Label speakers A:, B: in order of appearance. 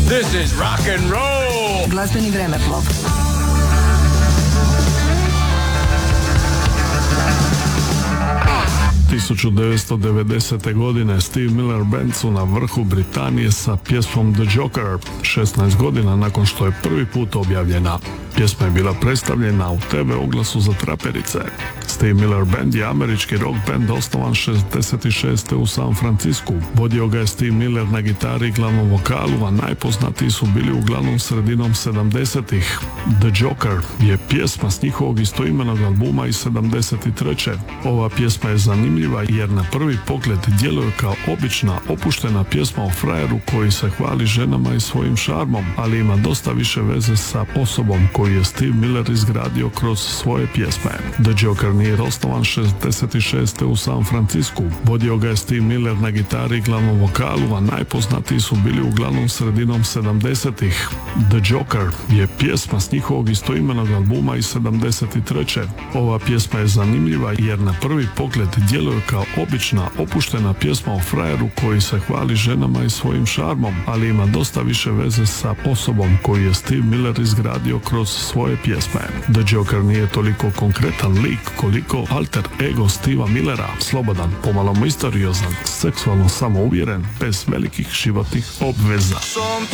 A: This is rock and roll.
B: Glazbeni vremeplov.
C: – 1990. godine Steve Miller Band su na vrhu Britanije sa pjesmom The Joker, 16 godina nakon što je prvi put objavljena. Pjesma je bila predstavljena u TV oglasu za traperice. Steve Miller Band je američki rock band osnovan 66. u San Francisku. Vodio ga je Steve Miller na gitari i glavnom vokalu, a najpoznatiji su bili uglavnom sredinom 70-ih. The Joker je pjesma s njihovog istoimenog albuma iz 73. Ova pjesma je zanimljiva jer na prvi pogled djeluje kao obična, opuštena pjesma o frajeru koji se hvali ženama i svojim šarmom, ali ima dosta više veze sa osobom koju je Steve Miller izgradio kroz svoje pjesme. The Joker nije osnovan 66. u San Francisku. Vodio ga je Steve Miller na gitari i glavnom vokalu, a najpoznatiji su bili uglavnom sredinom 70-ih. The Joker je pjesma s njihovog istoimenog albuma iz 73. Ova pjesma je zanimljiva jer na prvi pogled djeluje kao obična, opuštena pjesma o frajeru koji se hvali ženama i svojim šarmom, ali ima dosta više veze sa osobom koju je Steve Miller izgradio kroz svoje pjesme. The Joker nije toliko konkretan lik koliko alter ego Steva Millera, slobodan, pomalo misteriozan, seksualno samouvjeren, bez velikih životnih obveza.